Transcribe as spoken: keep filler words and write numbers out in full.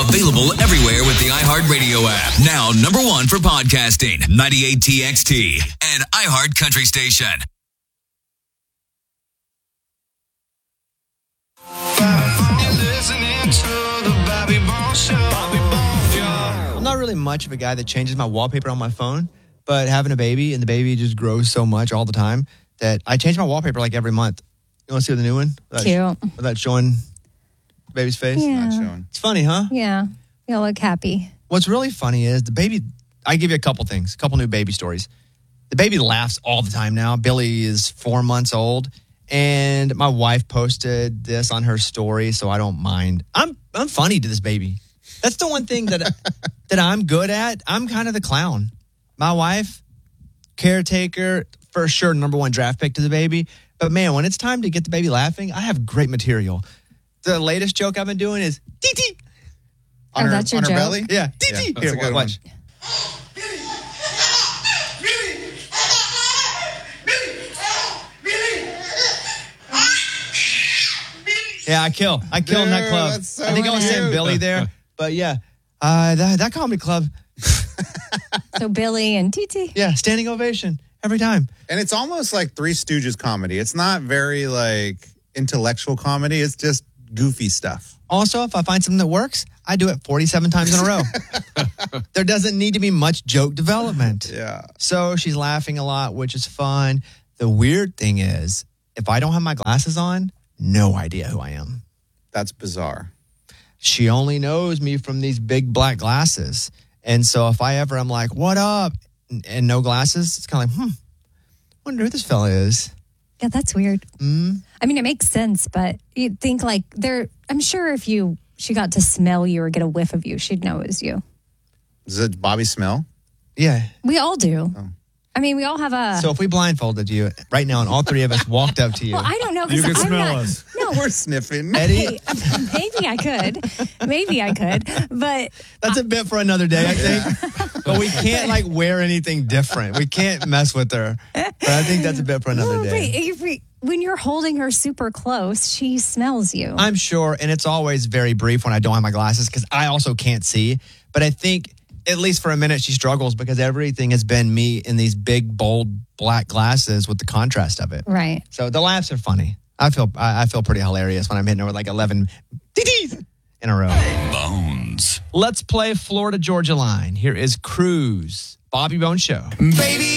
Available everywhere with the iHeartRadio app. Now number one for podcasting. ninety-eight T X T and iHeart Country Station. I'm not really much of a guy that changes my wallpaper on my phone, but having a baby and the baby just grows so much all the time that I change my wallpaper like every month. You want to see the new one? Without Cute. Sh- without showing the baby's face? Yeah. Not showing. It's funny, huh? Yeah. You'll look happy. What's really funny is the baby, I give you a couple things, a couple new baby stories. The baby laughs all the time now. Billy is four months old, and my wife posted this on her story, so I don't mind. I'm I'm funny to this baby. That's the one thing that that I'm good at. I'm kind of the clown. My wife, caretaker, for sure, number one draft pick to the baby. But man, when it's time to get the baby laughing, I have great material. The latest joke I've been doing is tee tee. Oh, On her, that's your on her joke? belly? Yeah, tee Yeah, tee. that's Here, a good watch. one. Yeah, I kill. I kill in that Dude, club. that's so I think I was saying cute. Billy there, but yeah, uh, that that comedy club, So Billy and Titi. yeah, standing ovation every time. And it's almost like Three Stooges comedy. It's not very like intellectual comedy. It's just goofy stuff. Also, if I find something that works, I do it forty-seven times in a row. There doesn't need to be much joke development. Yeah. So she's laughing a lot, which is fun. The weird thing is, if I don't have my glasses on, no idea who I am. That's bizarre. She only knows me from these big black glasses. And so if I ever am like, what up? And, and no glasses, it's kind of like, hmm, wonder who this fella is. Yeah, that's weird. Mm. I mean, it makes sense, but you'd think like there, I'm sure if you, she got to smell you or get a whiff of you, she'd know it was you. Does it Bobby smell? Yeah. We all do. I mean, we all have a. So if we blindfolded you right now and all three of us walked up to you. well, I don't know. 'cause You can I'm smell not, us. No, We're sniffing. Eddie, Hey, maybe I could. Maybe I could. But that's a bit for another day, I think. But we can't like wear anything different. We can't mess with her. But I think that's a bit for another well, but day. if we, when you're holding her super close, she smells you. I'm sure, and it's always very brief when I don't have my glasses because I also can't see. But I think at least for a minute she struggles because everything has been me in these big, bold black glasses with the contrast of it. Right. So the laughs are funny. I feel I, I feel pretty hilarious when I'm hitting her with like eleven T Ts in a row. Bones. Let's play Florida Georgia line. Here is Cruise, Bobby Bones Show. Baby,